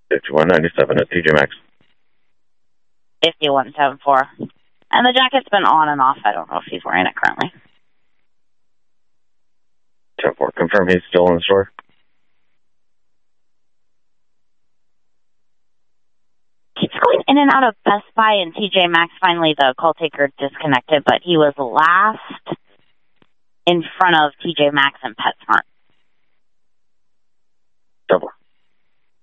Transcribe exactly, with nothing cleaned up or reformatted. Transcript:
fifty-one ninety-seven at T J Maxx. fifty-one seventy-four. And the jacket's been on and off. I don't know if he's wearing it currently. ten four. Confirm he's still in the store. Keeps going in and out of Best Buy and T J Maxx. Finally, the call taker disconnected, but he was last in front of T J Maxx and PetSmart. ten four.